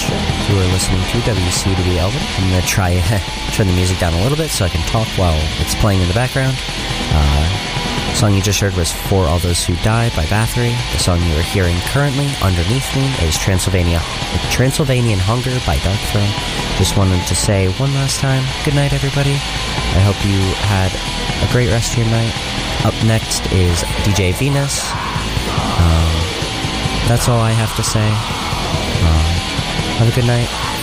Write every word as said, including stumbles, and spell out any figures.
Orchestra. You are listening to W C W Albany. I'm going to try turn the music down a little bit so I can talk while it's playing in the background. Uh, the song you just heard was For All Those Who Died by Bathory. The song you are hearing currently underneath me is Transylvania, Transylvanian Hunger by Darkthrone. Just wanted to say one last time, good night everybody. I hope you had a great rest of your night. Up next is D J Venus. Um, that's all I have to say. Um, have a good night.